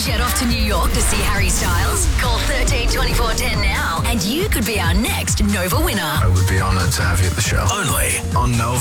Jet off to New York to see Harry Styles? Call 13 24 10 now and you could be our next Nova winner. I would be honoured to have you at the show. Only on Nova.